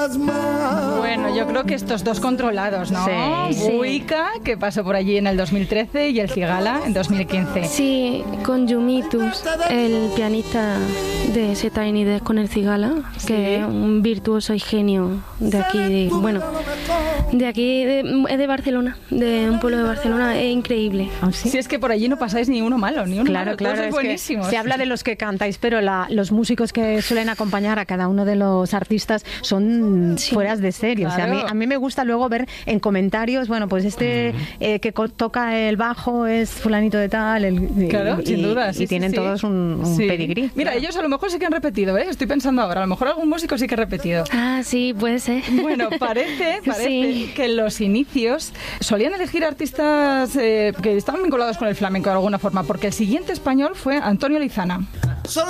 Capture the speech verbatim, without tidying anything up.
Bueno, yo creo que estos dos controlados, ¿no? Sí. Buica, que pasó por allí en el dos mil trece, y el Cigala en dos mil quince. Sí, con Yumitus, el pianista de ese Tiny Desk con el Cigala, Sí. que es un virtuoso y genio de aquí, de, bueno, de aquí, de, es de Barcelona, de un pueblo de Barcelona, es increíble. ¿Ah, sí? Si es que por allí no pasáis ni uno malo, ni uno Claro, malo, claro, todos es sois que buenísimos. se habla de los que cantáis, pero la, los músicos que suelen acompañar a cada uno de los artistas son Sí. fueras de serie. O sea, a, mí, Claro. a mí me gusta luego ver en comentarios, bueno, pues este eh, que co- toca el bajo es fulanito de tal, el, Claro, y, sin duda. y sí, sí, tienen sí. todos un, un Sí. pedigrí. Mira, ellos a lo mejor sí que han repetido, ¿eh? Estoy pensando ahora, a lo mejor algún músico sí que ha repetido. Ah, sí, puede ser. Bueno, parece, parece Sí. que en los inicios solían elegir artistas eh, que estaban vinculados con el flamenco de alguna forma, porque el siguiente español fue Antonio Lizana.